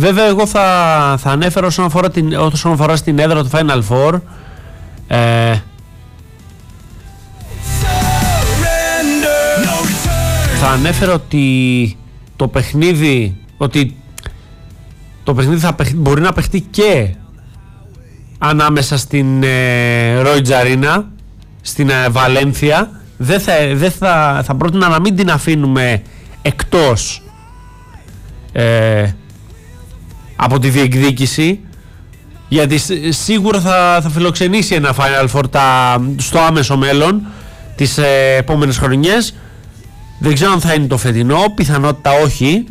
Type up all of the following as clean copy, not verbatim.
Βέβαια εγώ θα ανέφερα όσον αφορά στην έδρα του Final Four, θα ανέφερα ότι το παιχνίδι μπορεί να παιχτεί και ανάμεσα στην Roig Arena, στην Βαλένθια. Θα πρότεινα να μην την αφήνουμε εκτός από τη διεκδίκηση, γιατί σίγουρα θα φιλοξενήσει ένα Final Four στο άμεσο μέλλον, τις επόμενες χρονιές. Δεν ξέρω αν θα είναι το φετινό, πιθανότητα όχι,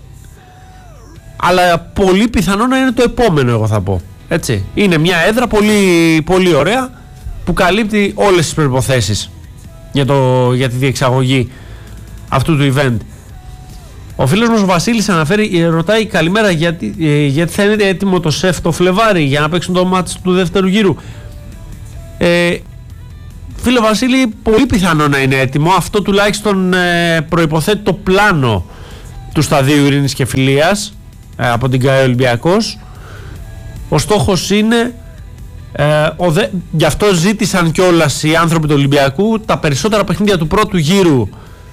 αλλά πολύ πιθανό να είναι το επόμενο, εγώ θα πω. Έτσι. Είναι μια έδρα πολύ, πολύ ωραία που καλύπτει όλες τις προϋποθέσεις για τη διεξαγωγή αυτού του event. Ο φίλος μας ο Βασίλης ρωτάει καλημέρα γιατί θα είναι έτοιμο το ΣΕΦ το Φλεβάρι για να παίξουν το μάτς του δεύτερου γύρου. Φίλε Βασίλη, πολύ πιθανό να είναι έτοιμο. Αυτό τουλάχιστον προϋποθέτει το πλάνο του σταδίου Ειρήνης και Φιλίας από την ΚΑΕ Ολυμπιακός. Ο στόχος είναι, γι' αυτό ζήτησαν κιόλας οι άνθρωποι του Ολυμπιακού τα περισσότερα παιχνίδια του πρώτου γύρου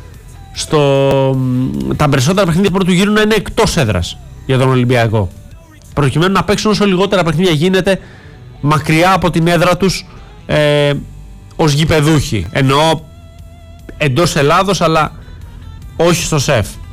να είναι εκτός έδρας για τον Ολυμπιακό, προκειμένου να παίξουν όσο λιγότερα παιχνίδια γίνεται μακριά από την έδρα τους ως γηπεδούχοι, εννοώ εντός Ελλάδος αλλά όχι στο ΣΕΦ.